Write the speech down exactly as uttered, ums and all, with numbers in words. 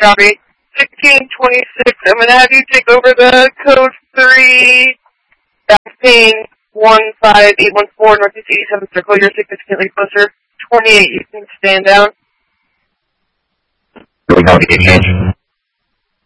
copy. sixteen twenty-six, I'm going to have you take over the code three, Backpane one five eight one four, Northeast eighty-seven Circle. You're significantly closer. twenty-eight, you can stand down. Going out, engage.